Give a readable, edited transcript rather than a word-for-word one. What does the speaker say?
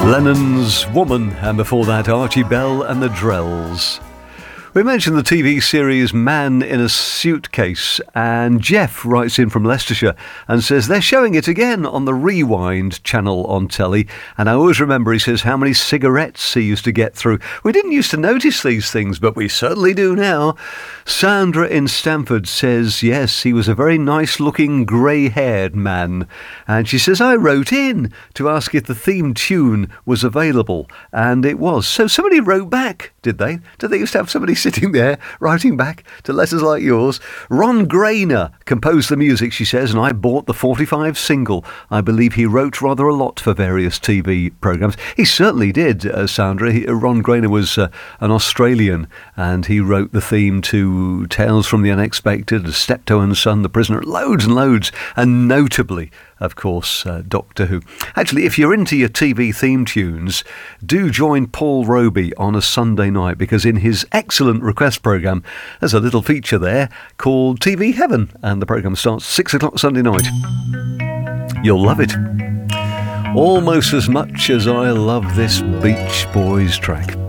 Lennon's Woman, and before that Archie Bell and the Drells. We mentioned the TV series Man in a Suitcase, and Jeff writes in from Leicestershire and says they're showing it again on the Rewind channel on telly, and I always remember, he says, how many cigarettes he used to get through. We didn't used to notice these things, but we certainly do now. Sandra in Stamford says, yes, he was a very nice-looking grey-haired man, and she says, I wrote in to ask if the theme tune was available, and it was. So somebody wrote back, did they? Did they used to have somebody sitting there writing back to letters like yours? Ron Grainer composed the music, she says, and I bought the 45 single. I believe he wrote rather a lot for various TV programmes. He certainly did, Sandra. Ron Grainer was an Australian, and he wrote the theme to Tales from the Unexpected, Steptoe and Son, The Prisoner, loads and loads, and notably, of course, Doctor Who. Actually, if you're into your TV theme tunes, do join Paul Roby on a Sunday night, because in his excellent request programme, there's a little feature there called TV Heaven, and the programme starts 6 o'clock Sunday night. You'll love it. Almost as much as I love this Beach Boys track.